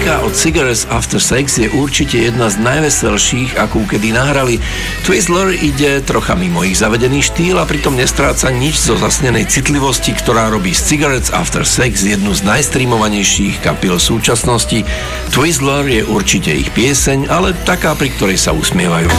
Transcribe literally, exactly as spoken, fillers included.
Novinka od Cigarettes After Sex je určite jedna z najveselších, akú kedy nahrali. Twizzler ide trocha mimo ich zavedený štýl a pritom nestráca nič zo zasnenej citlivosti, ktorá robí z Cigarettes After Sex jednu z najstreamovanejších kapiel súčasnosti. Twizzler je určite ich pieseň, ale taká, pri ktorej sa usmievajú.